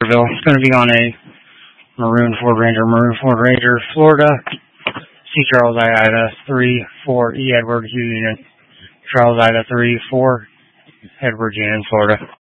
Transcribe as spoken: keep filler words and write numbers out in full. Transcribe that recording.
It's going to be on a Maroon Ford Ranger, Maroon Ford Ranger, Florida. C. Charles I Ida three four E Edward Union. Charles Ida three four Edward Union, Florida.